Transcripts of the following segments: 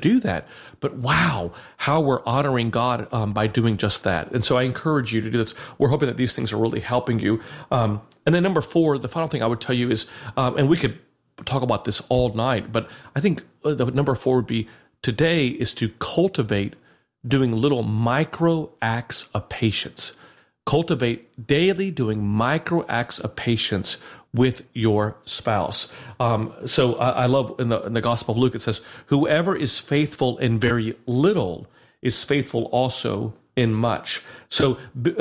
do that. But wow, how we're honoring God by doing just that. And so I encourage you to do this. We're hoping that these things are really helping you. And then number 4, the final thing I would tell you is, and we could talk about this all night, but I think the number 4 would be today is to cultivate doing little micro acts of patience. Cultivate daily doing micro acts of patience with your spouse. So I love in the Gospel of Luke, it says, whoever is faithful in very little is faithful also in much. So,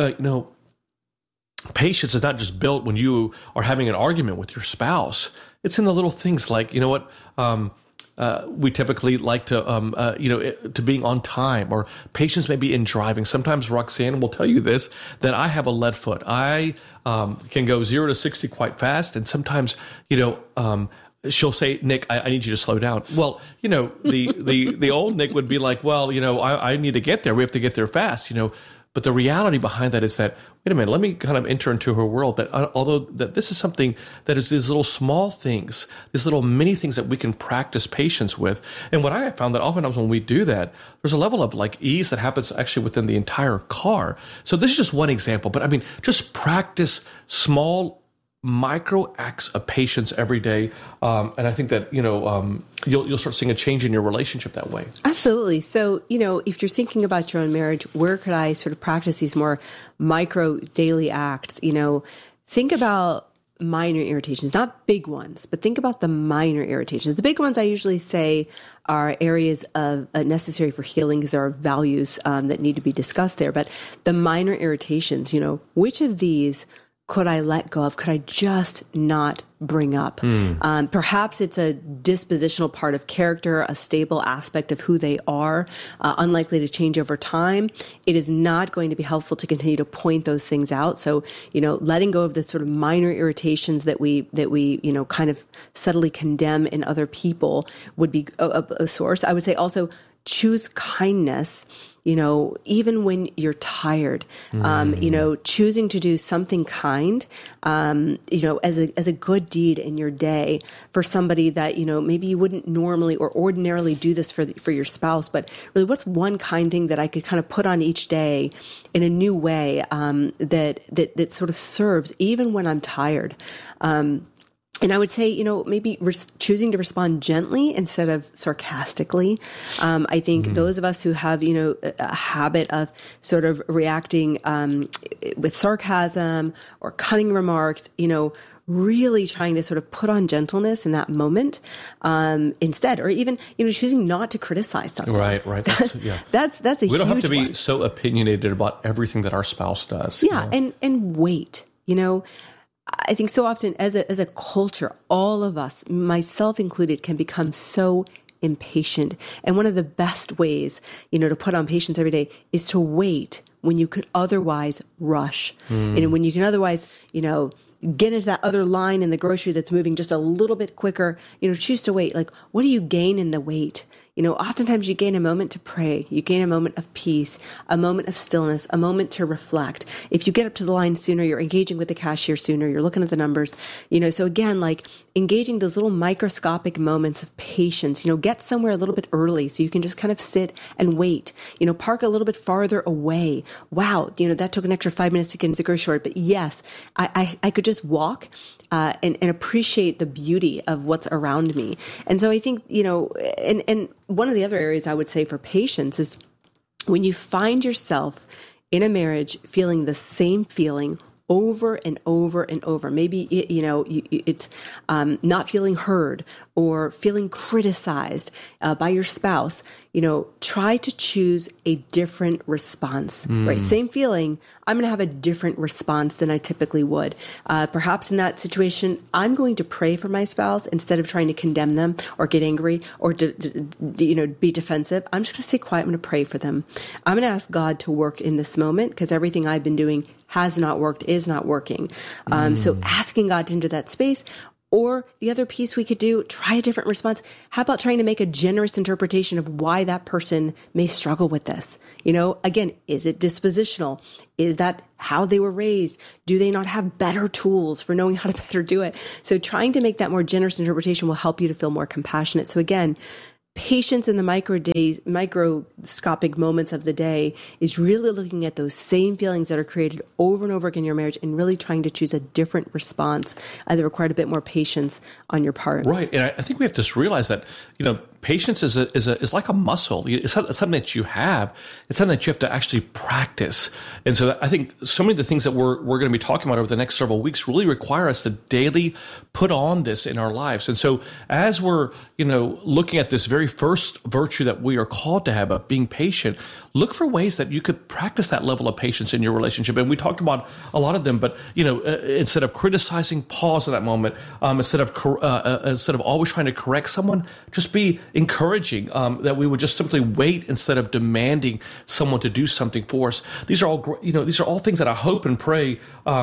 patience is not just built when you are having an argument with your spouse. It's in the little things like, we typically like to being on time, or patience maybe in driving. Sometimes Roxanne will tell you this, that I have a lead foot. I can go 0 to 60 quite fast. And sometimes, she'll say, Nick, I need you to slow down. Well, the old Nick would be like, well, I need to get there. We have to get there fast, But the reality behind that is that, wait a minute, let me kind of enter into her world, that although that this is something that is these little small things, these little mini things that we can practice patience with. And what I have found that oftentimes when we do that, there's a level of like ease that happens actually within the entire car. So this is just one example, but I mean, just practice small micro acts of patience every day. And I think that, you'll start seeing a change in your relationship that way. Absolutely. So, if you're thinking about your own marriage, where could I sort of practice these more micro daily acts? Think about minor irritations, not big ones, but think about the minor irritations. The big ones I usually say are areas of necessary for healing because there are values that need to be discussed there. But the minor irritations, which of these could I let go of? Could I just not bring up? Perhaps it's a dispositional part of character, a stable aspect of who they are, unlikely to change over time. It is not going to be helpful to continue to point those things out. So, letting go of the sort of minor irritations that we kind of subtly condemn in other people would be a source. I would say also choose kindness, even when you're tired, choosing to do something kind, as a good deed in your day for somebody that, maybe you wouldn't normally or ordinarily do this for your spouse, but really what's one kind thing that I could kind of put on each day in a new way, that sort of serves even when I'm tired. And I would say, maybe choosing to respond gently instead of sarcastically. I think those of us who have, a habit of sort of reacting with sarcasm or cutting remarks, really trying to sort of put on gentleness in that moment instead, or even, choosing not to criticize something. Right. That's a we don't have to be one. so opinionated about everything that our spouse does. Yeah. And wait, I think so often as a culture, all of us, myself included, can become so impatient. And one of the best ways, to put on patience every day is to wait when you could otherwise rush. And when you can otherwise, get into that other line in the grocery that's moving just a little bit quicker, choose to wait. Like, what do you gain in the wait? Oftentimes you gain a moment to pray. You gain a moment of peace, a moment of stillness, a moment to reflect. If you get up to the line sooner, you're engaging with the cashier sooner, you're looking at the numbers, so again, like engaging those little microscopic moments of patience, get somewhere a little bit early so you can just kind of sit and wait, park a little bit farther away. Wow. That took an extra 5 minutes to get into the grocery store, but yes, I could just walk, and appreciate the beauty of what's around me. And so I think, and one of the other areas I would say for patience is when you find yourself in a marriage feeling the same feeling over and over and over. Maybe, it's not feeling heard or feeling criticized by your spouse. Try to choose a different response, right? Same feeling. I'm going to have a different response than I typically would. Perhaps in that situation, I'm going to pray for my spouse instead of trying to condemn them or get angry or be defensive. I'm just going to stay quiet. I'm going to pray for them. I'm going to ask God to work in this moment because everything I've been doing has not worked, is not working. So asking God into that space. Or the other piece we could do, try a different response. How about trying to make a generous interpretation of why that person may struggle with this? Again, is it dispositional? Is that how they were raised? Do they not have better tools for knowing how to better do it? So trying to make that more generous interpretation will help you to feel more compassionate. So again, patience in the microscopic moments of the day is really looking at those same feelings that are created over and over again in your marriage and really trying to choose a different response that required a bit more patience on your part. Right. And I think we have to realize that, patience is like a muscle. It's something that you have. It's something that you have to actually practice. And so I think so many of the things that we're going to be talking about over the next several weeks really require us to daily put on this in our lives. And so as we're, looking at this very first virtue that we are called to have of being patient, look for ways that you could practice that level of patience in your relationship. And we talked about a lot of them, but, instead of criticizing, pause in that moment. Instead of always trying to correct someone, just be encouraging, that we would just simply wait instead of demanding someone to do something for us. These are all things that I hope and pray,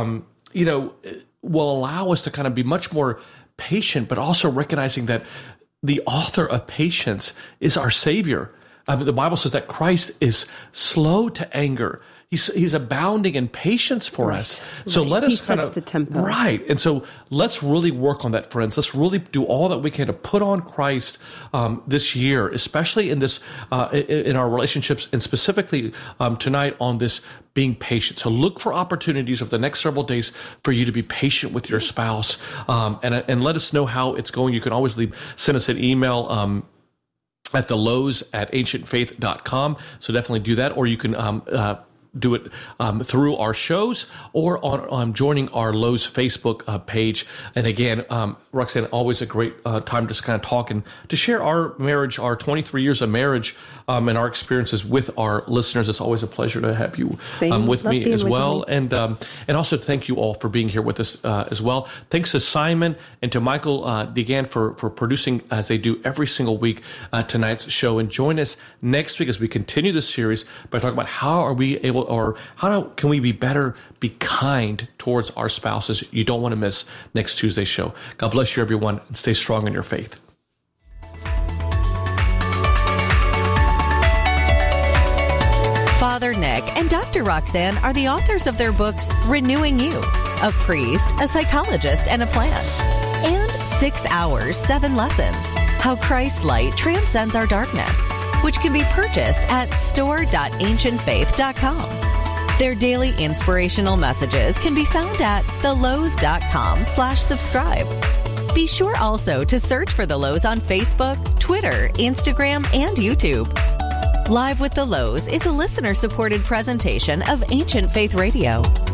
will allow us to kind of be much more patient, but also recognizing that the author of patience is our Savior. The Bible says that Christ is slow to anger. He's abounding in patience for us. So let us kind of the tempo. Right. And so let's really work on that, friends. Let's really do all that we can to put on Christ this year, especially in this in our relationships, and specifically tonight on this being patient. So look for opportunities over the next several days for you to be patient with your spouse, and let us know how it's going. You can always send us an email. At the Lowe's@ancientfaith.com. So definitely do that, or you can do it through our shows or on joining our Lowe's Facebook page. And again, Roxanne, always a great time to just kind of talk and to share our marriage, our 23 years of marriage, and our experiences with our listeners. It's always a pleasure to have you with me as well. And also thank you all for being here with us as well. Thanks to Simon and to Michael DeGan for producing, as they do every single week, tonight's show. And join us next week as we continue this series by talking about how are we able, or can we be better, be kind towards our spouses. You don't want to miss next Tuesday's show. God bless you, everyone, and stay strong in your faith. Father Nick and Dr. Roxanne are the authors of their books, Renewing You, A Priest, a Psychologist, and a Plan, and 6 Hours, 7 Lessons, How Christ's Light Transcends Our Darkness, which can be purchased at store.ancientfaith.com. Their daily inspirational messages can be found at thelowes.com/subscribe. Be sure also to search for The Lowe's on Facebook, Twitter, Instagram, and YouTube. Live with The Lowe's is a listener-supported presentation of Ancient Faith Radio.